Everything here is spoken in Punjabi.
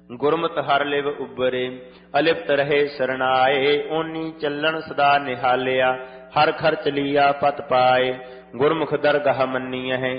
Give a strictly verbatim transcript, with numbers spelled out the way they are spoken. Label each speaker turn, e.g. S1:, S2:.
S1: ਗੁਰਮਤਿ ਹਰਿ ਲਿਵ ਉਬਰੇ, ਅਲਿਪਤ ਰਹੇ ਸਰਣਾਏ। ਓਨੀ ਚੱਲਣ ਸਦਾ ਨਿਹਾਲਿਆ, ਹਰ ਖਰਚ ਲੀਆ ਪਤ ਪਾਏ। ਗੁਰਮੁਖ ਦਰਗਾਹ ਮੰਨੀਐ,